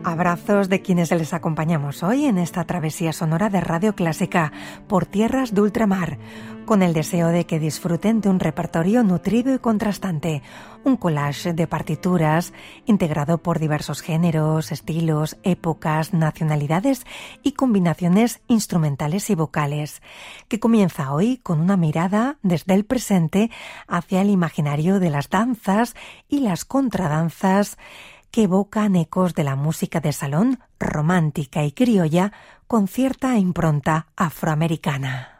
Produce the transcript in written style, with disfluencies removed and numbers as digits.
Abrazos de quienes les acompañamos hoy en esta travesía sonora de Radio Clásica por tierras de ultramar, con el deseo de que disfruten de un repertorio nutrido y contrastante, un collage de partituras integrado por diversos géneros, estilos, épocas, nacionalidades y combinaciones instrumentales y vocales, que comienza hoy con una mirada desde el presente hacia el imaginario de las danzas y las contradanzas que evocan ecos de la música de salón romántica y criolla con cierta impronta afroamericana.